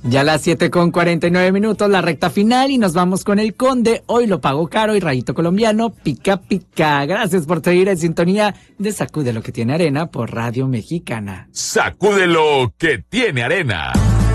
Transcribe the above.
Ya las 7:49, la recta final y nos vamos con el Conde. Hoy lo pago caro y Rayito Colombiano, pica pica. Gracias por seguir en sintonía de Sacude lo que tiene arena por Radio Mexicana. Sacude lo que tiene arena.